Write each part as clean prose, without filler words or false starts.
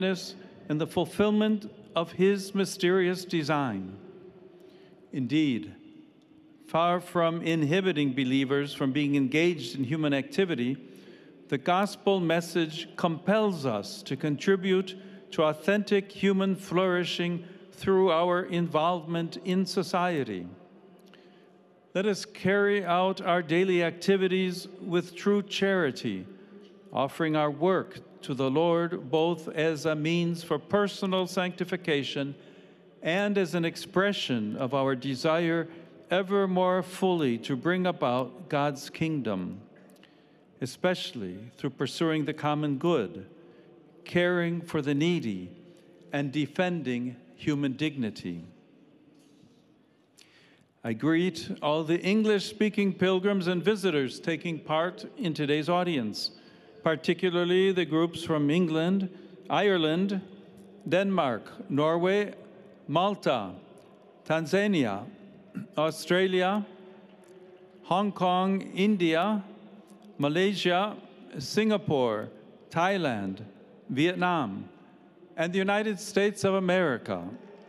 in the fulfillment of His mysterious design. Indeed, far from inhibiting believers from being engaged in human activity, the gospel message compels us to contribute to authentic human flourishing through our involvement in society. Let us carry out our daily activities with true charity, offering our work to the Lord both as a means for personal sanctification and as an expression of our desire ever more fully to bring about God's kingdom, especially through pursuing the common good, caring for the needy, and defending human dignity. I greet all the English-speaking pilgrims and visitors taking part in today's audience, particularly the groups from England, Ireland, Denmark, Norway, Malta, Tanzania, Australia, Hong Kong, India, Malaysia, Singapore, Thailand, Vietnam, and the United States of America.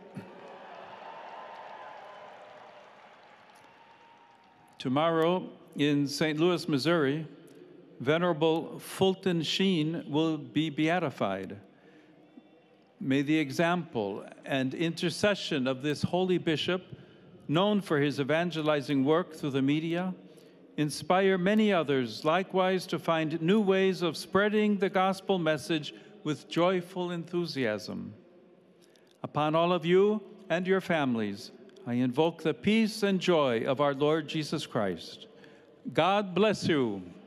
Tomorrow in St. Louis, Missouri, Venerable Fulton Sheen will be beatified. May the example and intercession of this holy bishop, known for his evangelizing work through the media, inspire many others likewise to find new ways of spreading the gospel message with joyful enthusiasm. Upon all of you and your families, I invoke the peace and joy of our Lord Jesus Christ. God bless you.